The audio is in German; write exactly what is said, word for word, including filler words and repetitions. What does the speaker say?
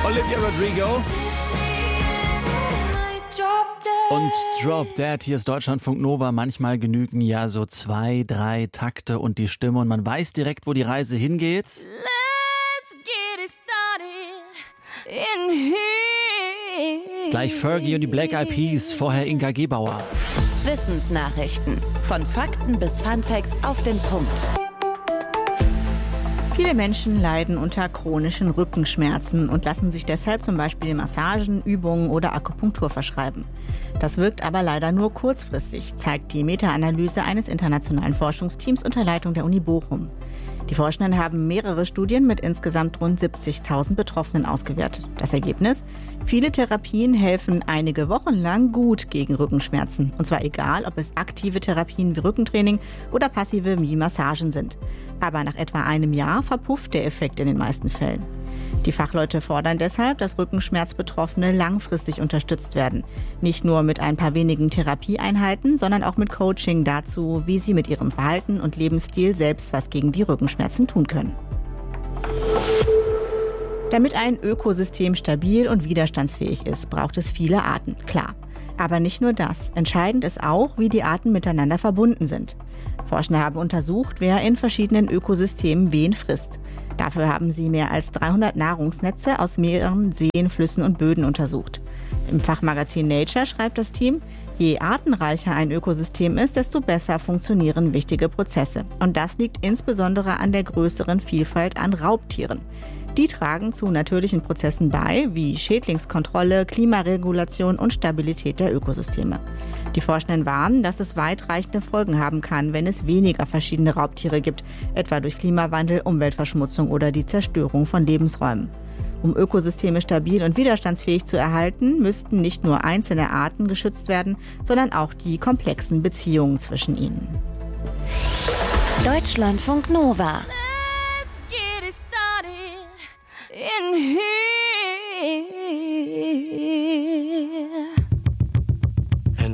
Olivia Rodrigo und Drop Dead. Hier ist Deutschlandfunk Nova. Manchmal genügen ja so zwei, drei Takte und die Stimme und man weiß direkt, wo die Reise hingeht. Let's get it started in here. Gleich Fergie und die Black Eyed Peas, vorher Inga Gebauer. Wissensnachrichten. Von Fakten bis Funfacts auf den Punkt. Viele Menschen leiden unter chronischen Rückenschmerzen und lassen sich deshalb zum Beispiel Massagen, Übungen oder Akupunktur verschreiben. Das wirkt aber leider nur kurzfristig, zeigt die Meta-Analyse eines internationalen Forschungsteams unter Leitung der Uni Bochum. Die Forschenden haben mehrere Studien mit insgesamt rund siebzigtausend Betroffenen ausgewertet. Das Ergebnis? Viele Therapien helfen einige Wochen lang gut gegen Rückenschmerzen. Und zwar egal, ob es aktive Therapien wie Rückentraining oder passive wie Massagen sind. Aber nach etwa einem Jahr verpufft der Effekt in den meisten Fällen. Die Fachleute fordern deshalb, dass Rückenschmerzbetroffene langfristig unterstützt werden. Nicht nur mit ein paar wenigen Therapieeinheiten, sondern auch mit Coaching dazu, wie sie mit ihrem Verhalten und Lebensstil selbst was gegen die Rückenschmerzen tun können. Damit ein Ökosystem stabil und widerstandsfähig ist, braucht es viele Arten, klar. Aber nicht nur das. Entscheidend ist auch, wie die Arten miteinander verbunden sind. Forschende haben untersucht, wer in verschiedenen Ökosystemen wen frisst. Dafür haben sie mehr als dreihundert Nahrungsnetze aus Meeren, Seen, Flüssen und Böden untersucht. Im Fachmagazin Nature schreibt das Team, je artenreicher ein Ökosystem ist, desto besser funktionieren wichtige Prozesse. Und das liegt insbesondere an der größeren Vielfalt an Raubtieren. Die tragen zu natürlichen Prozessen bei, wie Schädlingskontrolle, Klimaregulation und Stabilität der Ökosysteme. Die Forschenden warnen, dass es weitreichende Folgen haben kann, wenn es weniger verschiedene Raubtiere gibt, etwa durch Klimawandel, Umweltverschmutzung oder die Zerstörung von Lebensräumen. Um Ökosysteme stabil und widerstandsfähig zu erhalten, müssten nicht nur einzelne Arten geschützt werden, sondern auch die komplexen Beziehungen zwischen ihnen. Deutschlandfunk Nova. Let's get it started in here.